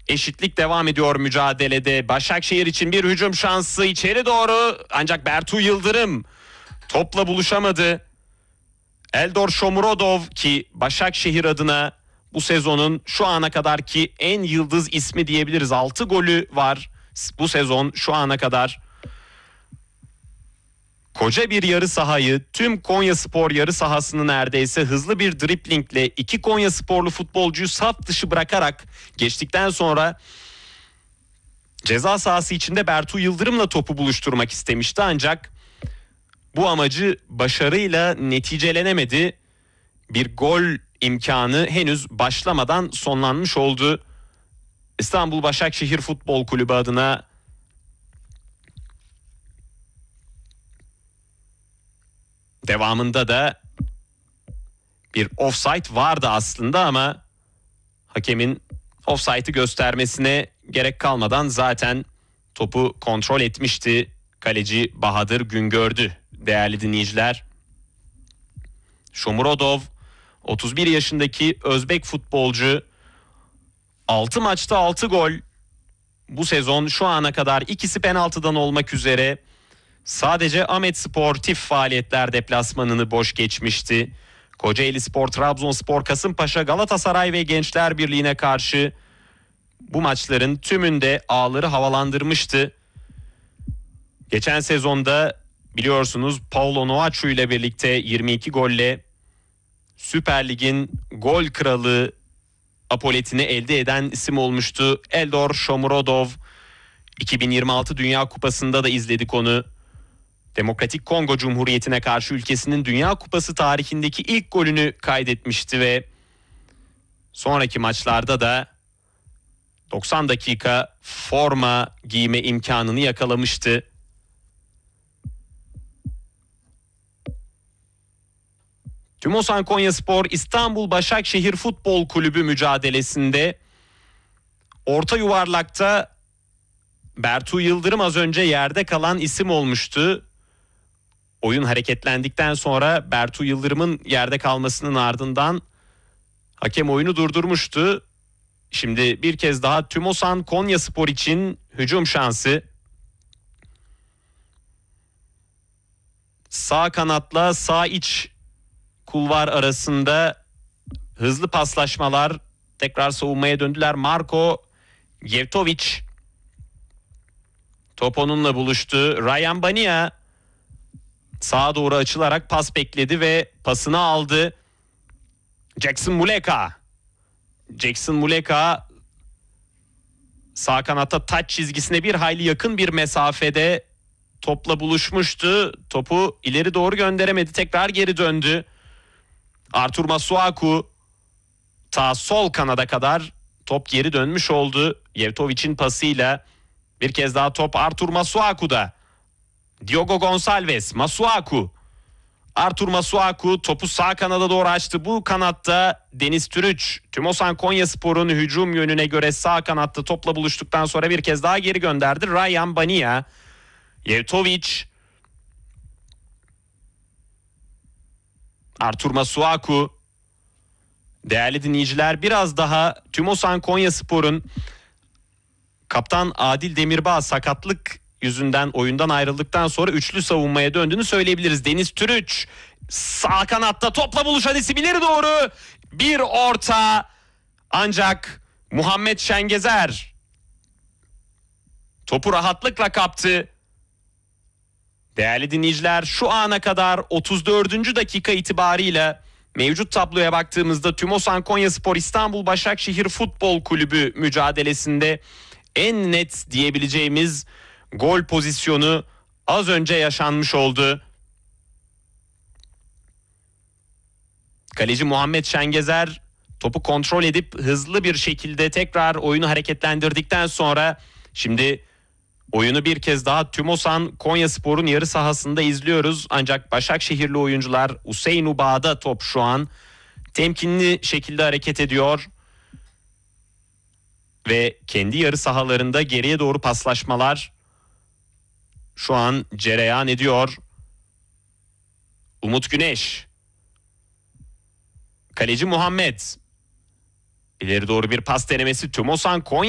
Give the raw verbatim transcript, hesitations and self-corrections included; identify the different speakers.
Speaker 1: Eşitlik devam ediyor mücadelede. Başakşehir için bir hücum şansı içeri doğru. Ancak Bertu Yıldırım topla buluşamadı. Eldor Shomurodov ki Başakşehir adına bu sezonun şu ana kadarki en yıldız ismi diyebiliriz. altı golü var bu sezon şu ana kadar. Koca bir yarı sahayı, tüm Konyaspor yarı sahasını neredeyse hızlı bir driplingle iki Konyasporlu futbolcuyu saf dışı bırakarak geçtikten sonra ceza sahası içinde Bertu Yıldırım'la topu buluşturmak istemişti, ancak bu amacı başarıyla neticelenemedi. Bir gol imkanı henüz başlamadan sonlanmış oldu. İstanbul Başakşehir Futbol Kulübü adına devamında da bir offside vardı aslında ama hakemin offside'ı göstermesine gerek kalmadan zaten topu kontrol etmişti kaleci Bahadır Güngördü değerli dinleyiciler. Shomurodov otuz bir yaşındaki Özbek futbolcu altı maçta altı gol. Bu sezon şu ana kadar ikisi penaltıdan olmak üzere sadece Ahmet Sportif faaliyetler deplasmanını boş geçmişti. Kocaelispor, Trabzonspor, Kasımpaşa, Galatasaray ve Gençler Birliği'ne karşı bu maçların tümünde ağları havalandırmıştı. Geçen sezonda biliyorsunuz Paulo Noaçu ile birlikte yirmi iki golle Süper Lig'in gol kralı apoletini elde eden isim olmuştu Eldor Shomurodov. iki bin yirmi altı Dünya Kupası'nda da izledik onu. Demokratik Kongo Cumhuriyeti'ne karşı ülkesinin Dünya Kupası tarihindeki ilk golünü kaydetmişti ve sonraki maçlarda da doksan dakika forma giyme imkanını yakalamıştı. Tümosan Konyaspor İstanbul Başakşehir Futbol Kulübü mücadelesinde orta yuvarlakta Bertu Yıldırım az önce yerde kalan isim olmuştu. Oyun hareketlendikten sonra Bertu Yıldırım'ın yerde kalmasının ardından hakem oyunu durdurmuştu. Şimdi bir kez daha Tümosan Konyaspor için hücum şansı. Sağ kanatla sağ iç kulvar arasında hızlı paslaşmalar, tekrar savunmaya döndüler. Marko Jevtovic top onunla buluştu. Ryan Bania sağa doğru açılarak pas bekledi ve pasını aldı. Jackson Muleka. Jackson Muleka sağ kanatta taç çizgisine bir hayli yakın bir mesafede topla buluşmuştu. Topu ileri doğru gönderemedi. Tekrar geri döndü. Artur Masuaku ta sol kanada kadar top geri dönmüş oldu. Jevtovic'in pasıyla bir kez daha top Artur Masuaku'da. Diogo Gonçalves, Masuaku. Artur Masuaku topu sağ kanada doğru açtı. Bu kanatta Deniz Türüç, Tümosan Konyaspor'un hücum yönüne göre sağ kanatta topla buluştuktan sonra bir kez daha geri gönderdi. Ryan Bania, Jevtovic, Artur Masuaku. Değerli dinleyiciler, biraz daha Tümosan Konyaspor'un kaptan Adil Demirbağ sakatlık yüzünden oyundan ayrıldıktan sonra üçlü savunmaya döndüğünü söyleyebiliriz. Deniz Türüç sağ kanatta topla buluşan isim ileri doğru bir orta, ancak Muhammed Şengezer topu rahatlıkla kaptı. Değerli dinleyiciler, şu ana kadar otuz dördüncü dakika itibarıyla mevcut tabloya baktığımızda Tümosan Konyaspor İstanbul Başakşehir Futbol Kulübü mücadelesinde en net diyebileceğimiz gol pozisyonu az önce yaşanmış oldu. Kaleci Muhammed Şengezer topu kontrol edip hızlı bir şekilde tekrar oyunu hareketlendirdikten sonra şimdi oyunu bir kez daha Tümosan Konyaspor'un yarı sahasında izliyoruz. Ancak Başakşehirli oyuncular Hüseyin Uba'da top şu an temkinli şekilde hareket ediyor. Ve kendi yarı sahalarında geriye doğru paslaşmalar şu an cereyan ediyor. Umut Güneş. Kaleci Muhammed. İleri doğru bir pas denemesi. Tümosan Konya